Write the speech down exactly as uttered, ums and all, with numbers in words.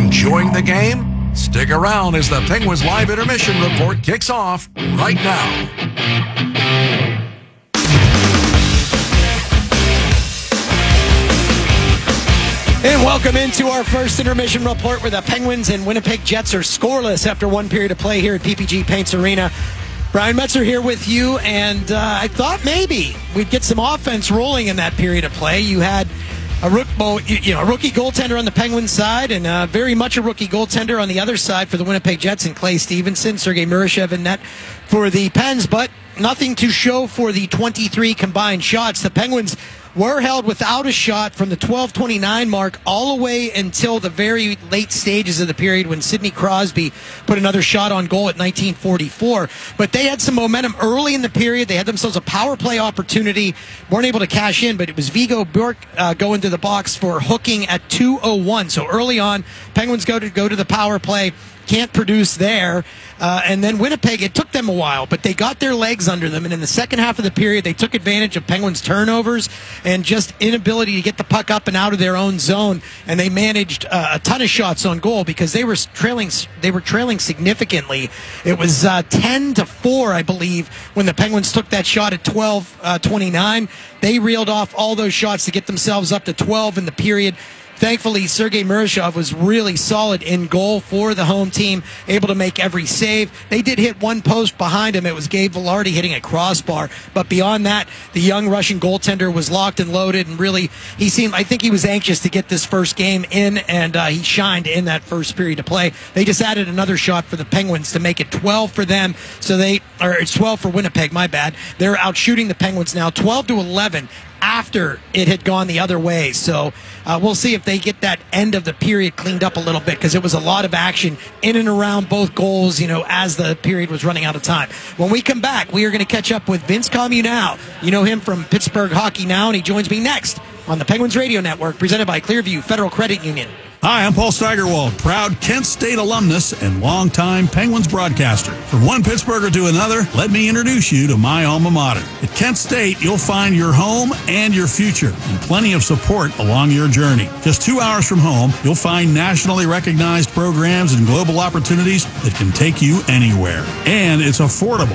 Enjoying the game? Stick around as the Penguins Live Intermission Report kicks off right now. And welcome into our first intermission report where the Penguins and Winnipeg Jets are scoreless after one period of play here at P P G Paints Arena. Brian Metzer here with you, and uh, I thought maybe we'd get some offense rolling in that period of play. You had a, rook, well, you, you know, a rookie goaltender on the Penguins side and uh, very much a rookie goaltender on the other side for the Winnipeg Jets and Clay Stevenson, Sergei Murashev in net for the Pens, but nothing to show for the twenty-three combined shots. The Penguins were held without a shot from the twelve twenty-nine mark all the way until the very late stages of the period when Sidney Crosby put another shot on goal at nineteen forty-four. But they had some momentum early in the period. They had themselves a power play opportunity. Weren't able to cash in, but it was Vigo Bjork uh, going to the box for hooking at two oh one. So early on, Penguins go to go to the power play. Can't produce there. Uh, and then Winnipeg, it took them a while, but they got their legs under them. And in the second half of the period, they took advantage of Penguins' turnovers and just inability to get the puck up and out of their own zone. And they managed uh, a ton of shots on goal because they were trailing. They were trailing significantly. It was uh, ten to four, I believe, when the Penguins took that shot at twelve twenty-nine. They reeled off all those shots to get themselves up to twelve in the period. Thankfully, Sergei Murashev was really solid in goal for the home team, able to make every save. They did hit one post behind him. It was Gabe Vilardi hitting a crossbar. But beyond that, the young Russian goaltender was locked and loaded, and really, he seemed, I think he was anxious to get this first game in, and uh, he shined in that first period of play. They just added another shot for the Penguins to make it twelve for them. So they, or it's twelve for Winnipeg, my bad. They're out shooting the Penguins now, twelve to eleven. After it had gone the other way. So uh, we'll see if they get that end of the period cleaned up a little bit because it was a lot of action in and around both goals, you know, as the period was running out of time. When we come back, we are going to catch up with Vince Comunale. You know him from Pittsburgh Hockey Now, and he joins me next on the Penguins Radio Network, presented by Clearview Federal Credit Union. Hi, I'm Paul Steigerwald, proud Kent State alumnus and longtime Penguins broadcaster. From one Pittsburgher to another, let me introduce you to my alma mater. At Kent State, you'll find your home and your future, and plenty of support along your journey. Just two hours from home, you'll find nationally recognized programs and global opportunities that can take you anywhere. And it's affordable.